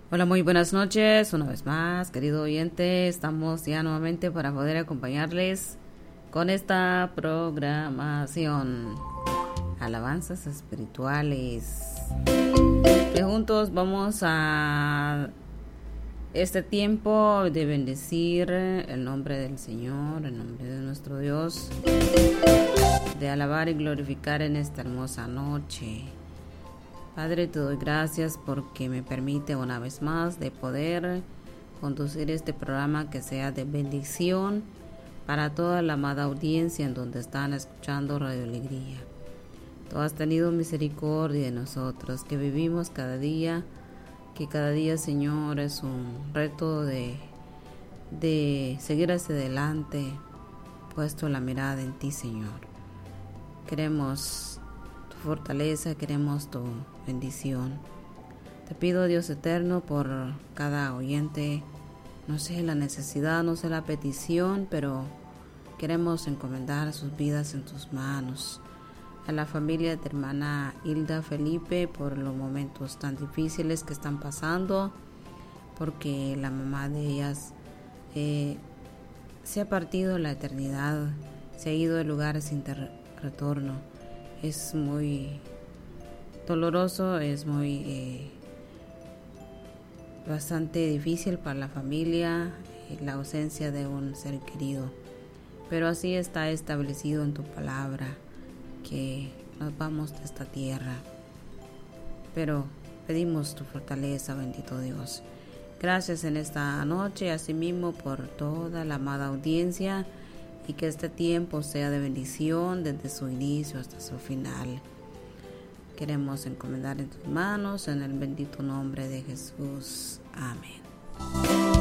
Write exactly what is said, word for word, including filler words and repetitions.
Hola, muy buenas noches. Una vez más, querido oyente, estamos ya nuevamente para poder acompañarles con esta programación. Alabanzas espirituales. Que juntos vamos a este tiempo de bendecir el nombre del Señor, el nombre de nuestro Dios, de alabar y glorificar en esta hermosa noche. Padre, te doy gracias porque me permite una vez más de poder conducir este programa que sea de bendición para toda la amada audiencia en donde están escuchando Radio Alegría. Tú has tenido misericordia de nosotros, que vivimos cada día, que cada día, Señor, es un reto de, de seguir hacia adelante, puesto la mirada en ti, Señor. Queremos tu fortaleza, queremos tu bendición. Te pido, Dios eterno, por cada oyente, no sé la necesidad, no sé la petición, pero queremos encomendar sus vidas en tus manos. A la familia de hermana Hilda Felipe por los momentos tan difíciles que están pasando, porque la mamá de ellas eh, se ha partido a la eternidad, se ha ido de lugares sin ter- retorno. Es muy doloroso, es muy eh, bastante difícil para la familia eh, la ausencia de un ser querido, pero así está establecido en tu palabra que nos vamos de esta tierra. Pero pedimos tu fortaleza, bendito Dios. Gracias en esta noche, asimismo por toda la amada audiencia, y que este tiempo sea de bendición desde su inicio hasta su final. Queremos encomendar en tus manos, en el bendito nombre de Jesús. Amén.